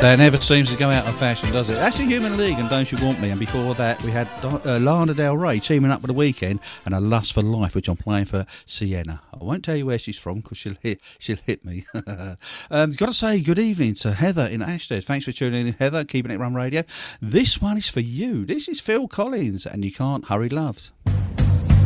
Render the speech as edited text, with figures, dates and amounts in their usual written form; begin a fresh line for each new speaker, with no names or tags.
That never seems to go out of fashion, does it? That's a Human League and Don't You Want Me, and before that we had Lana Del Rey teaming up with The Weeknd and A Lust for Life, which I'm playing for Sienna. I won't tell you where she's from because she'll hit me. Got to say good evening to Heather in Ashtead. Thanks for tuning in, Heather, keeping it Run Radio. This one is for you. This is Phil Collins and You Can't Hurry Love.